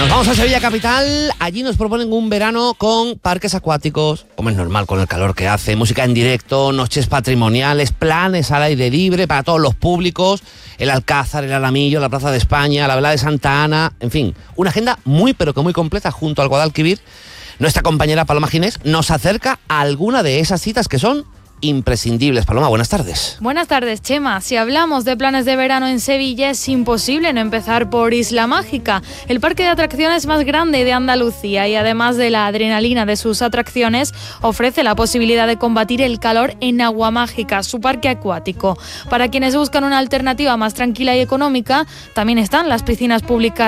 Nos vamos a Sevilla capital. Allí nos proponen un verano con parques acuáticos, como es normal con el calor que hace, música en directo, noches patrimoniales, planes al aire libre para todos los públicos, el Alcázar, el Alamillo, la Plaza de España, la Vela de Santa Ana, en fin, una agenda muy pero que muy completa junto al Guadalquivir. Nuestra compañera Paloma Ginés nos acerca a alguna de esas citas que son imprescindibles. Paloma, buenas tardes. Buenas tardes, Chema. Si hablamos de planes de verano en Sevilla, es imposible no empezar por Isla Mágica, el parque de atracciones más grande de Andalucía, y además de la adrenalina de sus atracciones, ofrece la posibilidad de combatir el calor en Agua Mágica, su parque acuático. Para quienes buscan una alternativa más tranquila y económica, también están las piscinas públicas